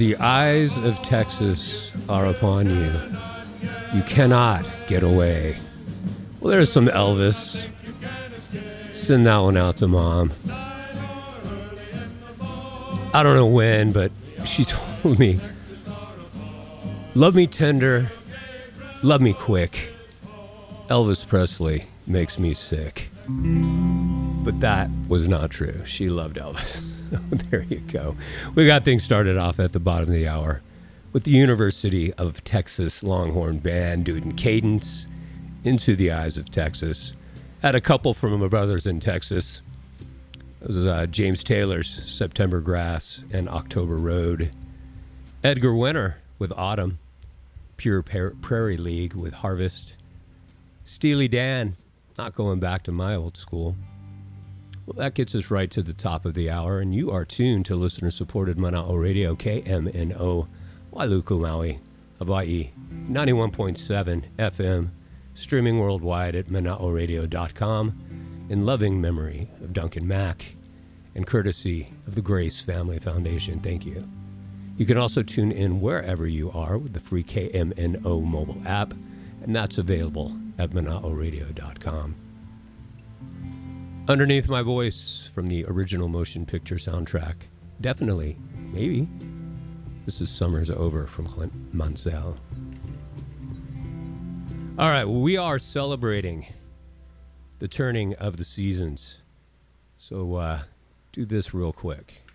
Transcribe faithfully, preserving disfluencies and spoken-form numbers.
The eyes of Texas are upon you. You cannot get away. Well, there's some Elvis. Send that one out to Mom. I don't know when, but she told me, love me tender, love me quick. Elvis Presley makes me sick. But that was not true. She loved Elvis. There you go. We got things started off at the bottom of the hour with the University of Texas Longhorn Band doing Cadence, Into the Eyes of Texas. Had a couple from my brothers in Texas. It was uh, James Taylor's September Grass and October Road. Edgar Winter with Autumn. Pure Par- Prairie League with Harvest. Steely Dan, not going back to my old school. Well, that gets us right to the top of the hour, and you are tuned to listener-supported Mana'o Radio, K M N O, Wailuku, Maui, Hawaii, ninety-one point seven F M, streaming worldwide at mana'o radio dot com, in loving memory of Duncan Mack, and courtesy of the Grace Family Foundation. Thank you. You can also tune in wherever you are with the free K M N O mobile app, and that's available at mana'o radio dot com. Underneath my voice from the original motion picture soundtrack, definitely, maybe, this is Summer's Over from Clint Mansell. All right, well, we are celebrating the turning of the seasons. So uh, do this real quick.